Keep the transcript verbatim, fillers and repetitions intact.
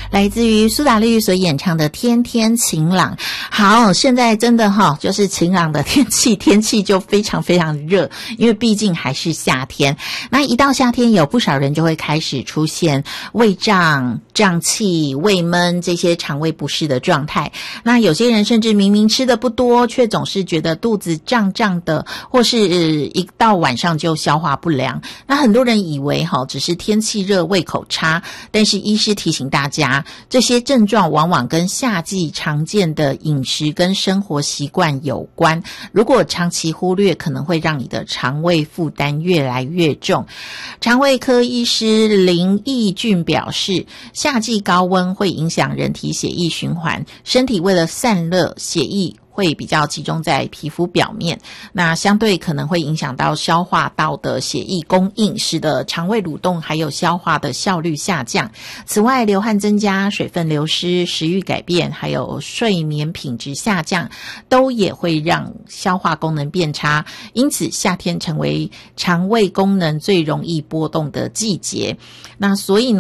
来自于苏打绿所演唱的《天天晴朗》。好，现在真的哈，就是晴朗的天气，天气就非常非常热，因为毕竟还是夏天。那一到夏天，有不少人就会开始出现胃胀、胀气、胃闷这些肠胃不适的状态。那有些人甚至明明吃的不多，却总是觉得肚子胀胀的，或是一到晚上就消化不良。那很多人以为哈只是天气热、胃口差，但是医师提醒大家，这些症状往往跟夏季常见的饮食跟生活习惯有关。如果长期忽略，可能会让你的肠胃负担越来越重。肠胃科医师林义俊表示，夏季高温会影响人体血液循环，身体为了散热，血液会比较集中在皮肤表面，那相对可能会影响到消化道的血液供应，使得肠胃蠕动还有消化的效率下降。此外，流汗增加、水分流失、食欲改变，还有睡眠品质下降，都也会让消化功能变差。因此，夏天成为肠胃功能最容易波动的季节。那所以呢